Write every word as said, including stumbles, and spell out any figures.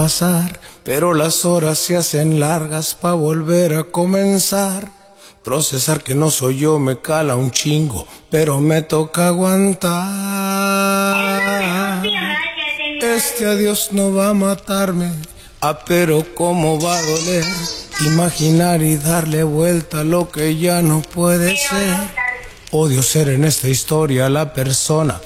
pasar, pero las horas se hacen largas pa' volver a comenzar. Procesar que no soy yo me cala un chingo, pero me toca aguantar. Este adiós no va a matarme, ah, pero cómo va a doler imaginar y darle vuelta a lo que ya no puede ser. Odio ser en esta historia la persona